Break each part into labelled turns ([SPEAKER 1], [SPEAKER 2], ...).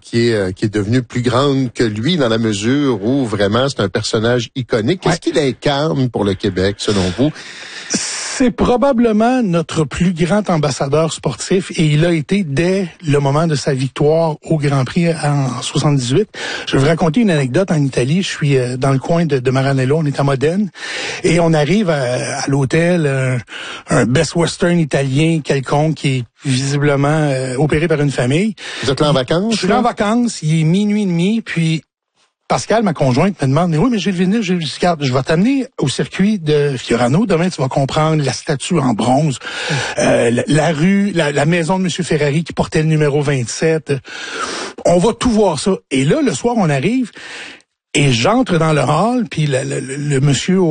[SPEAKER 1] qui est devenue plus grande que lui dans la mesure où vraiment c'est un personnage iconique. Qu'est-ce qu'il incarne pour le Québec, selon vous?
[SPEAKER 2] C'est probablement notre plus grand ambassadeur sportif et il a été dès le moment de sa victoire au Grand Prix en 78. Je vais vous raconter une anecdote en Italie. Je suis dans le coin de Maranello, on est à Modène et on arrive à l'hôtel, un Best Western italien quelconque qui est visiblement opéré par une famille.
[SPEAKER 1] Vous êtes là en vacances?
[SPEAKER 2] Je suis là en vacances, il est minuit et demi, puis Pascal, ma conjointe, me demande, mais oui, mais Gilles Villeneuve, je vais t'amener au circuit de Fiorano. Demain, tu vas comprendre la statue en bronze, la rue, la maison de M. Ferrari qui portait le numéro 27. On va tout voir ça. Et là, le soir, on arrive et j'entre dans le hall, puis le monsieur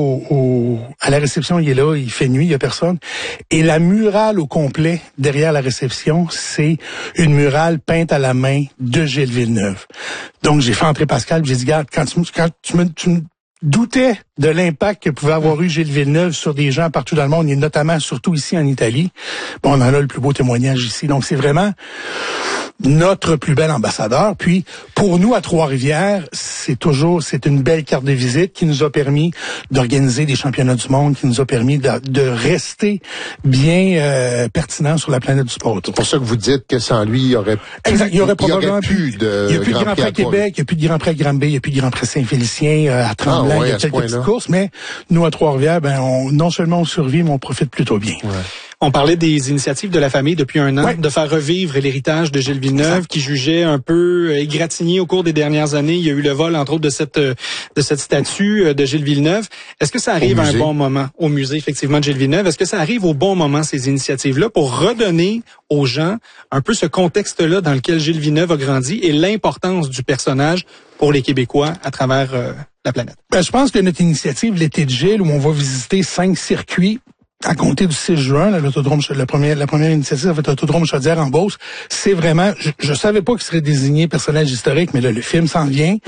[SPEAKER 2] à la réception, il est là, il fait nuit, il y a personne. Et la murale au complet, derrière la réception, c'est une murale peinte à la main de Gilles Villeneuve. Donc, j'ai fait entrer Pascal, j'ai dit, regarde, quand tu me doutais de l'impact que pouvait avoir eu Gilles Villeneuve sur des gens partout dans le monde, et notamment, surtout ici en Italie, bon, on en a le plus beau témoignage ici. Donc, c'est vraiment notre plus bel ambassadeur. Puis, pour nous, à Trois-Rivières, c'est une belle carte de visite qui nous a permis d'organiser des championnats du monde, qui nous a permis de rester bien pertinent sur la planète du sport.
[SPEAKER 1] C'est pour ça que vous dites que sans lui, il y aurait plus de
[SPEAKER 2] Grand Prix à Québec, il n'y a plus de Grand Prix à Granby, il n'y a plus de Grand Prix à Saint-Félicien, à Tremblant, il y a quelques petites courses, mais nous, à Trois-Rivières, non seulement on survit, mais on profite plutôt bien.
[SPEAKER 3] Ouais. On parlait des initiatives de la famille depuis un an, de faire revivre l'héritage de Gilles Villeneuve, qui jugeait un peu égratigné au cours des dernières années. Il y a eu le vol, entre autres, de cette statue de Gilles Villeneuve. Est-ce que ça arrive à un bon moment au musée, effectivement, de Gilles Villeneuve? Est-ce que ça arrive au bon moment, ces initiatives-là, pour redonner aux gens un peu ce contexte-là dans lequel Gilles Villeneuve a grandi et l'importance du personnage pour les Québécois à travers la planète?
[SPEAKER 2] Je pense que notre initiative, l'été de Gilles, où on va visiter 5 circuits, à compter du 6 juin, l'autodrome, la première initiative, fait l'autodrome Chaudière en Beauce, c'est vraiment, je savais pas qu'il serait désigné personnage historique, mais là, le film s'en vient.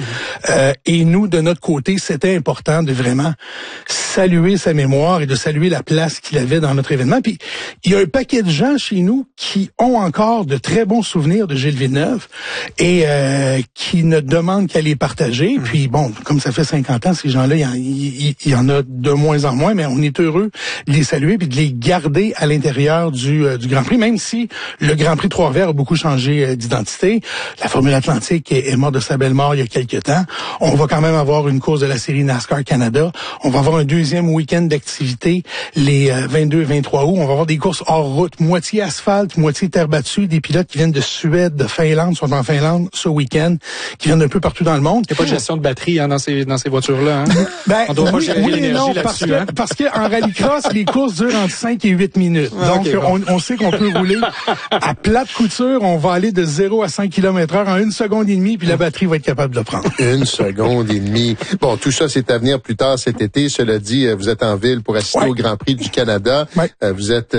[SPEAKER 2] Et nous, de notre côté, c'était important de vraiment saluer sa mémoire et de saluer la place qu'il avait dans notre événement. Puis, il y a un paquet de gens chez nous qui ont encore de très bons souvenirs de Gilles Villeneuve et qui ne demandent qu'à les partager. Puis, bon, comme ça fait 50 ans, ces gens-là, il y en a de moins en moins, mais on est heureux de les saluer puis de les garder à l'intérieur du Grand Prix, même si le Grand Prix Trois-Rivières a beaucoup changé d'identité. La Formule Atlantique est morte de sa belle mort il y a quelques temps. On va quand même avoir une course de la série NASCAR Canada. On va avoir un deuxième week-end d'activité les 22 et 23 août. On va avoir des courses hors route, moitié asphalte, moitié terre battue. Des pilotes qui viennent de Suède, de Finlande, sont en Finlande ce week-end, qui viennent d'un peu partout dans le monde.
[SPEAKER 3] Il n'y a pas de gestion de batterie dans ces voitures-là. Hein? On doit pas gérer l'énergie là-dessus.
[SPEAKER 2] Parce qu'en rallycross, les courses durent entre 5 et 8 minutes. Donc, on sait qu'on peut rouler à plate couture. On va aller de 0 à 5 km/h en 1 seconde et demie, puis la batterie va être capable de le prendre.
[SPEAKER 1] 1 seconde et demie. Bon, tout ça, c'est à venir plus tard cet été. Cela dit, vous êtes en ville pour assister au Grand Prix du Canada. Vous êtes,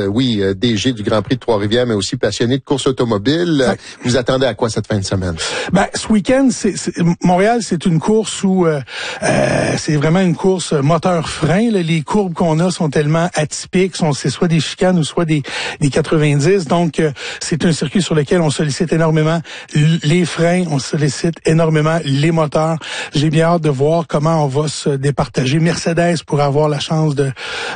[SPEAKER 1] DG du Grand Prix de Trois-Rivières, mais aussi passionné de course automobile. Vous attendez à quoi cette fin de semaine?
[SPEAKER 2] Ce week-end, Montréal, c'est une course où c'est vraiment une course moteur-frein. Les courbes qu'on a sont tellement atypiques. C'est soit des chicanes ou soit des 90. Donc, c'est un circuit sur lequel on sollicite énormément les freins, on sollicite énormément les moteurs. J'ai bien hâte de voir comment on va se départager. Mercedes pourra avoir la chance de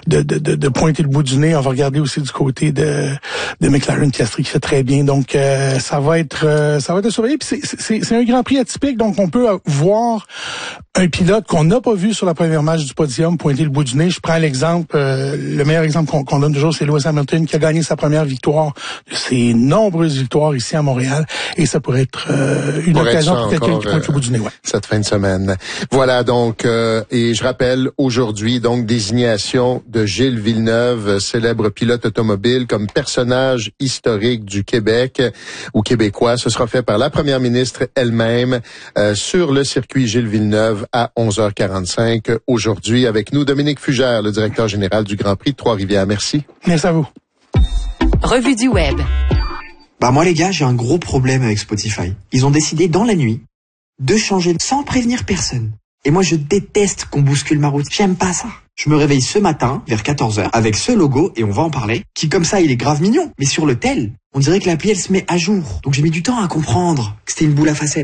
[SPEAKER 2] pointer le bout du nez. On va regarder aussi du côté de McLaren Piastri qui fait très bien. Donc, ça va être surveillé. Puis c'est un Grand Prix atypique, donc on peut voir un pilote qu'on n'a pas vu sur la première marche du podium pointer le bout du nez. Je prends l'exemple, le meilleur exemple qu'on donne toujours, c'est Lewis Hamilton qui a gagné sa première victoire de ses nombreuses victoires ici à Montréal. Et ça pourrait être une occasion pour quelqu'un qui pointe le bout du nez.
[SPEAKER 1] Cette fin de semaine. Voilà donc, et je rappelle aujourd'hui, donc, désignation de Gilles Villeneuve, célèbre pilote automobile, comme personnage historique du Québec ou québécois. Ce sera fait par la première ministre elle-même sur le circuit Gilles Villeneuve à 11h45 aujourd'hui. Avec nous, Dominique Fugère, le directeur général du Grand Prix de Trois-Rivières. Merci.
[SPEAKER 2] Merci à vous.
[SPEAKER 4] Revue du web.
[SPEAKER 5] Moi les gars, j'ai un gros problème avec Spotify. Ils ont décidé dans la nuit de changer sans prévenir personne. Et moi je déteste qu'on bouscule ma route. J'aime pas ça. Je me réveille ce matin vers 14h avec ce logo, et on va en parler, qui comme ça il est grave mignon. Mais sur le tel, on dirait que l'appli elle se met à jour. Donc j'ai mis du temps à comprendre que c'était une boule à facettes.